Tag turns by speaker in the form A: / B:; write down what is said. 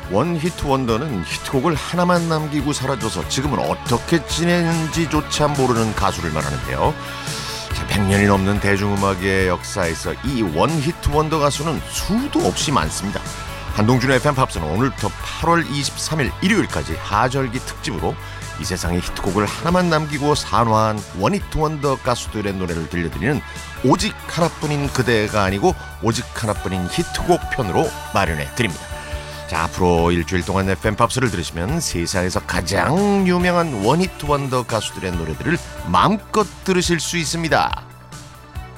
A: 원히트 원더는 히트곡을 하나만 남기고 사라져서 지금은 어떻게 지내는지조차 모르는 가수를 말하는데요. 100년이 넘는 대중음악의 역사에서 이 원히트 원더 가수는 수도 없이 많습니다. 한동준의 FM 팝스는 오늘부터 8월 23일 일요일까지 하절기 특집으로 이 세상에 히트곡을 하나만 남기고 산화한 원히트 원더 가수들의 노래를 들려드리는 오직 하나뿐인 그대가 아니고 오직 하나뿐인 히트곡 편으로 마련해 드립니다. 자, 앞으로 일주일 동안 FM 팝스를 들으시면 세상에서 가장 유명한 원히트 원더 가수들의 노래들을 마음껏 들으실 수 있습니다.